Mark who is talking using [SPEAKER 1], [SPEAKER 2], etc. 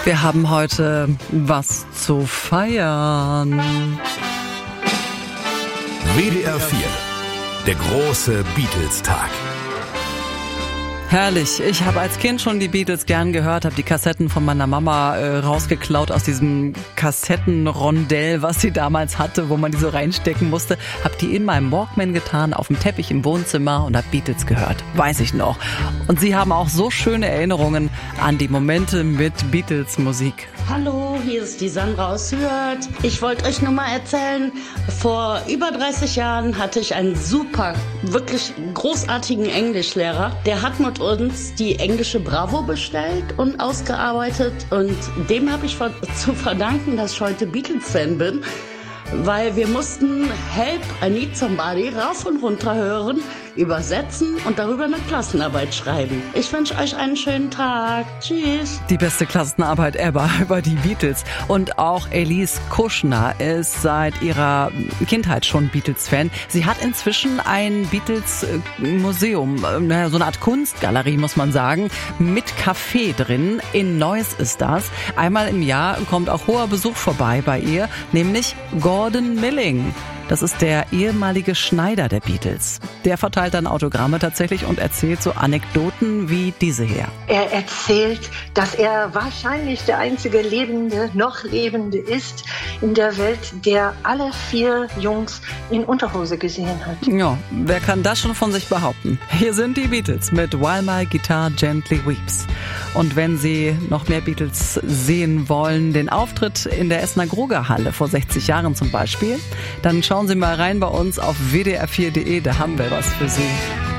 [SPEAKER 1] Wir haben heute was zu feiern.
[SPEAKER 2] WDR 4, der große Beatles-Tag.
[SPEAKER 1] Herrlich. Ich habe als Kind schon die Beatles gern gehört, habe die Kassetten von meiner Mama rausgeklaut aus diesem Kassettenrondell, was sie damals hatte, wo man die so reinstecken musste. Habe die in meinem Walkman getan, auf dem Teppich im Wohnzimmer und habe Beatles gehört. Weiß ich noch. Und Sie haben auch so schöne Erinnerungen an die Momente mit Beatles-Musik.
[SPEAKER 3] Hallo, hier ist die Sandra aus Hürth. Ich wollte euch nur mal erzählen, vor über 30 Jahren hatte ich einen super, wirklich großartigen Englischlehrer. Der hat mit uns die englische Bravo bestellt und ausgearbeitet. Und dem habe ich zu verdanken, dass ich heute Beatles-Fan bin. Weil wir mussten Help, I Need Somebody rauf und runter hören, übersetzen und darüber eine Klassenarbeit schreiben. Ich wünsche euch einen schönen Tag. Tschüss.
[SPEAKER 1] Die beste Klassenarbeit ever über die Beatles. Und auch Elise Kuschner ist seit ihrer Kindheit schon Beatles-Fan. Sie hat inzwischen ein Beatles-Museum, so eine Art Kunstgalerie, muss man sagen, mit Café drin. In Neuss ist das. Einmal im Jahr kommt auch hoher Besuch vorbei bei ihr, nämlich Gordon Milling. Das ist der ehemalige Schneider der Beatles. Der verteilt dann Autogramme tatsächlich und erzählt so Anekdoten wie diese hier.
[SPEAKER 4] Er erzählt, dass er wahrscheinlich der einzige noch Lebende ist in der Welt, der alle 4 Jungs in Unterhose gesehen hat.
[SPEAKER 1] Ja, wer kann das schon von sich behaupten? Hier sind die Beatles mit While My Guitar Gently Weeps. Und wenn Sie noch mehr Beatles sehen wollen, den Auftritt in der Essener Gruger-Halle vor 60 Jahren zum Beispiel, dann schauen Sie mal rein bei uns auf wdr4.de, da haben wir was für Sie.